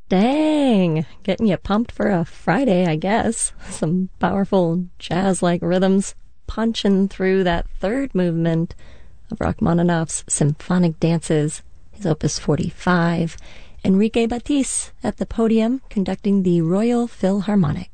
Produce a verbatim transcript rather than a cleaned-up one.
Dang, getting you pumped for a Friday, I guess. Some powerful jazz-like rhythms punching through that third movement of Rachmaninoff's Symphonic Dances, his Opus forty-five. Enrique Batiste at the podium conducting the Royal Philharmonic.